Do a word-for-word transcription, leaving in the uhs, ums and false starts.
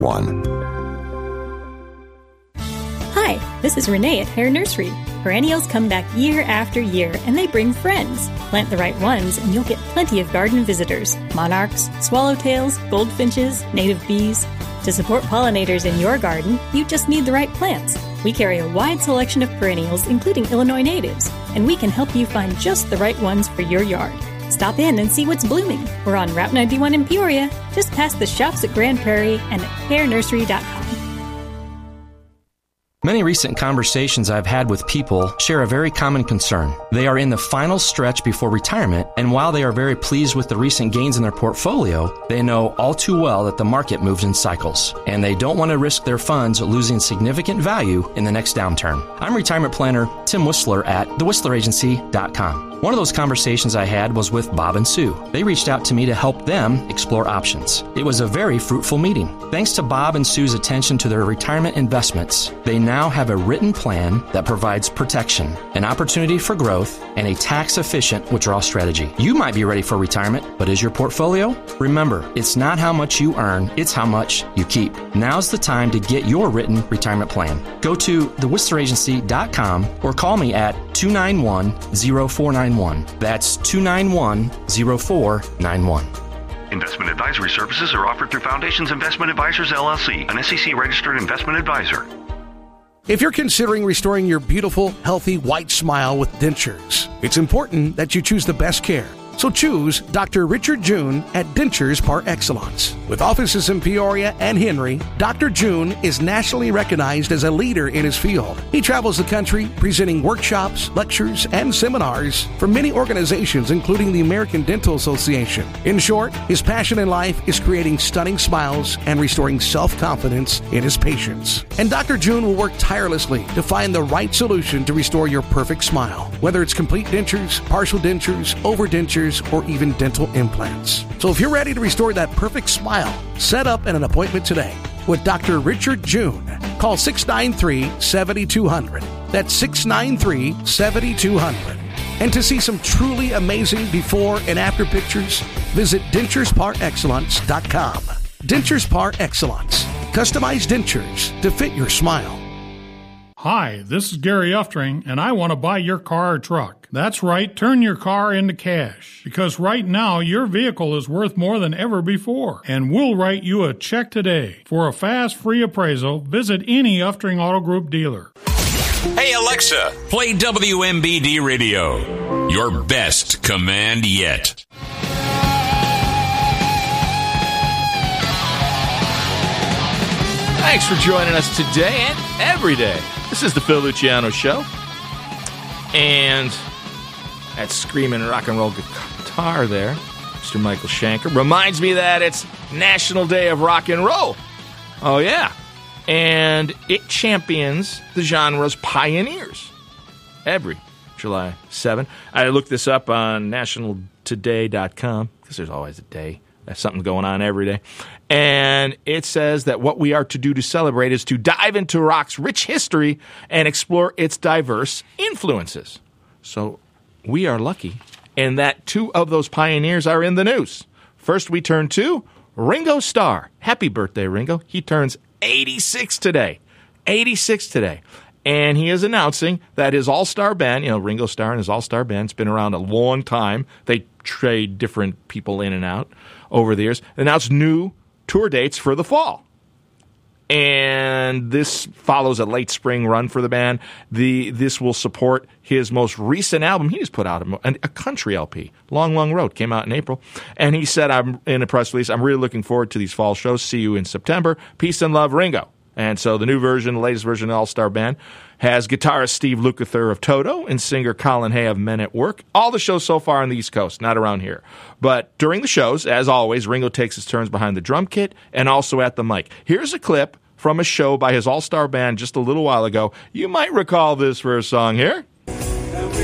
one. Hi, this is Renee at Hare Nursery. Perennials come back year after year, and they bring friends. Plant the right ones, and you'll get plenty of garden visitors. Monarchs, swallowtails, goldfinches, native bees. To support pollinators in your garden, you just need the right plants. We carry a wide selection of perennials, including Illinois natives, and we can help you find just the right ones for your yard. Stop in and see what's blooming. We're on Route ninety-one in Peoria, just past the shops at Grand Prairie and at hare nursery dot com. Many recent conversations I've had with people share a very common concern. They are in the final stretch before retirement, and while they are very pleased with the recent gains in their portfolio, they know all too well that the market moves in cycles, and they don't want to risk their funds losing significant value in the next downturn. I'm retirement planner Tim Whistler at the whistler agency dot com. One of those conversations I had was with Bob and Sue. They reached out to me to help them explore options. It was a very fruitful meeting. Thanks to Bob and Sue's attention to their retirement investments, they now have a written plan that provides protection, an opportunity for growth, and a tax-efficient withdrawal strategy. You might be ready for retirement, but is your portfolio? Remember, it's not how much you earn, it's how much you keep. Now's the time to get your written retirement plan. Go to the whistler agency dot com or call me at two nine one, zero four nine one. That's two nine one, zero four nine one. Investment advisory services are offered through Foundations Investment Advisors, L L C, an S E C-registered investment advisor. If you're considering restoring your beautiful, healthy, white smile with dentures, it's important that you choose the best care. So choose Doctor Richard June at Dentures Par Excellence. With offices in Peoria and Henry, Doctor June is nationally recognized as a leader in his field. He travels the country presenting workshops, lectures, and seminars for many organizations, including the American Dental Association. In short, his passion in life is creating stunning smiles and restoring self-confidence in his patients. And Doctor June will work tirelessly to find the right solution to restore your perfect smile, whether it's complete dentures, partial dentures, overdentures, or even dental implants. So if you're ready to restore that perfect smile, set up an appointment today with Doctor Richard June. Call six nine three, seven two zero zero. That's six nine three, seven two zero zero. And to see some truly amazing before and after pictures, visit dentures par excellence dot com. Dentures Par Excellence. Customized dentures to fit your smile. Hi, this is Gary Uftring, and I want to buy your car or truck. That's right, turn your car into cash. Because right now, your vehicle is worth more than ever before. And we'll write you a check today. For a fast, free appraisal, visit any Uftring Auto Group dealer. Hey, Alexa, play W M B D Radio. Your best command yet. Thanks for joining us today and every day. This is the Phil Luciano Show. And that screaming rock and roll guitar there, Mister Michael Schenker, reminds me that it's National Day of Rock and Roll. Oh, yeah. And it champions the genre's pioneers every July seventh. I looked this up on national today dot com because there's always a day. There's something going on every day. And it says that what we are to do to celebrate is to dive into rock's rich history and explore its diverse influences. So we are lucky in that two of those pioneers are in the news. First, we turn to Ringo Starr. Happy birthday, Ringo. He turns eighty-six today. eighty-six today. And he is announcing that his all-star band, you know, Ringo Starr and his all-star band, has been around a long time. They trade different people in and out over the years. Announced new tour dates for the fall. And this follows a late spring run for the band. The This will support his most recent album. He just put out a, a country L P, Long, Long Road, came out in April. And he said, I'm in a press release, I'm really looking forward to these fall shows. See you in September. Peace and love, Ringo. And so the new version, the latest version of the All-Star Band, has guitarist Steve Lukather of Toto and singer Colin Hay of Men at Work. All the shows so far on the East Coast, not around here. But during the shows, as always, Ringo takes his turns behind the drum kit and also at the mic. Here's a clip from a show by his All-Star Band just a little while ago. You might recall this first song here.